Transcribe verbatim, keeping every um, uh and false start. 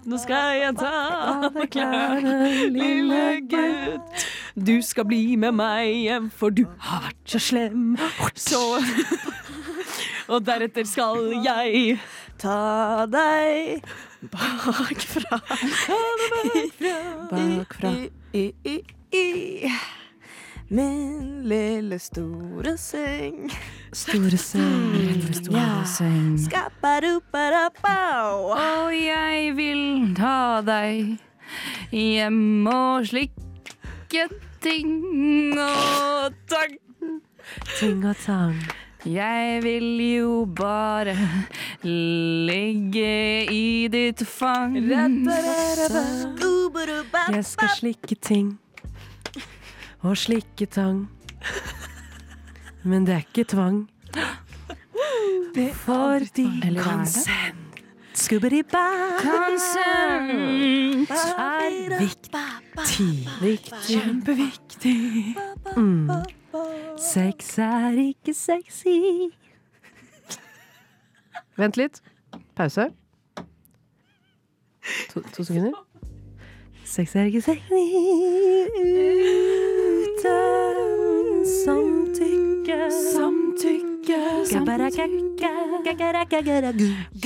nå skal jeg ta av deg klærne, lille gutt. Du skal bli med meg hjem, for du har vært så slem. Så og deretter skal jeg ta deg bakfra. Ta deg bakfra. I, i, i, i. Min lille store seng. Store seng, store ja. seng. Skapparuparapau. Og jeg vil ta deg hjem og slikke ting og tang. Ting og tang. Jeg vil jo bare ligge i ditt fang. Jeg skal slikke ting og slikke tang. Men det er ikke tvang. Fordi konsent Konsent er viktig. Viktig. Kjempeviktig. Mm. Sex er ikke sexy. Vent litt. Pause. To, to sekunder. Sex er ikke sexy uten samtykke. Samtykke. Samtykke.